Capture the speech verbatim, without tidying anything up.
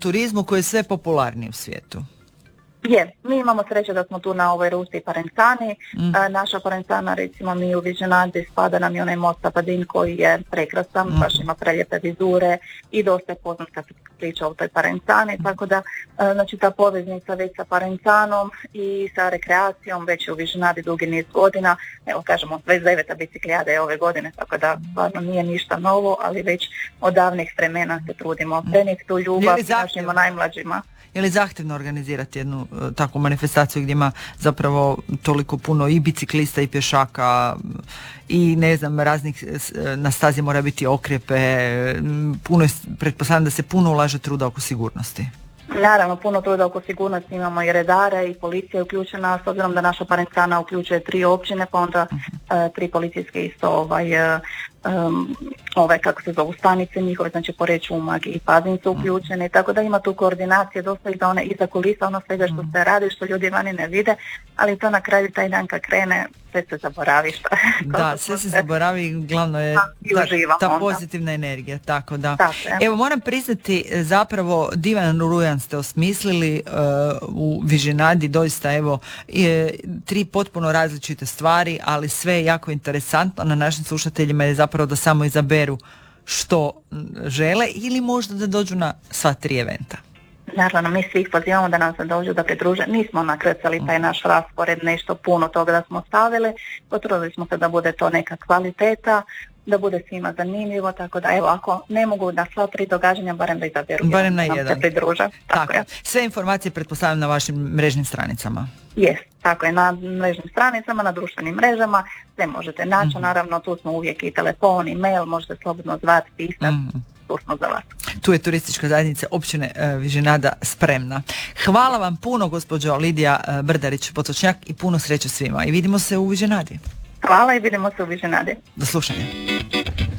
turizmu koji je sve popularniji u svijetu. Je, mi imamo sreće da smo tu na ovoj ruti Parenzani. Mm. E, naša Parenzana, recimo mi u Viženadi spada nam i onaj most Sapadin koji je prekrasan, mm. baš ima prelijepe vizure i dosta je poznat kad se priča o toj Parenzani, mm. tako da e, znači ta poveznica već sa Parenzanom i sa rekreacijom već je u Viženadi dugi niz godina. Evo kažemo, dvadeset deveta biciklijada je ove godine, tako da stvarno nije ništa novo, ali već od davnih vremena se trudimo prenijeti tu ljubav našim najmlađima. Je li zahtjevno organizirati jednu uh, takvu manifestaciju gdje ima zapravo toliko puno i biciklista i pješaka i ne znam raznih, na stazi mora biti okrepe, puno je, pretpostavljam da se puno ulaže truda oko sigurnosti. Naravno, puno truda oko sigurnosti, imamo i redare i policija je uključena, s obzirom da naša Parenzana uključuje tri općine, pa onda uh, tri policijske isto ovaj, uh, um, ovaj, kako se zovu, stanice njihove, znači Poreč, Umag i Pazin su uključene, tako da ima tu koordinacije dosta i za one iza kulisa, ono svega što se radi, što ljudi vani ne vide, ali to na kraju taj dan kad krene, sve se zaboravi. Šta, da, sve se zaboravi, glavno je ta, ta pozitivna energija, tako da. Tako, evo, moram priznati, zapravo divan rujan ste osmislili uh, u Viženadi, doista evo, je, tri potpuno različite stvari, ali sve je jako interesantno. Na našim slušateljima je zapravo da samo izaberu što žele ili možda da dođu na sva tri eventa. Naravno, mi svih pozivamo da nam se dođu da pridruže. Nismo nakrcali taj naš raspored, nešto puno toga da smo stavili. Potrudili smo se da bude to neka kvaliteta, da bude svima zanimljivo, tako da evo, ako ne mogu na sva tri događanja, barem da izaberu. Barem na jedan. jedan. Se pridruže. Tako, tako je. Sve informacije pretpostavljam na vašim mrežnim stranicama. Jest, tako je, na mrežnim stranicama, na društvenim mrežama, sve možete naći, mm-hmm. naravno tu smo uvijek i telefon, i mail, možete slobodno zvati, pisati. Mm-hmm. Za vas. Tu je turistička zajednica općine uh, Viženada spremna. Hvala vam puno, gospođo Lidija uh, Brdarić-Potočnjak, i puno sreće svima. I vidimo se u Viženadi. Hvala i vidimo se u Viženadi. Do slušanja.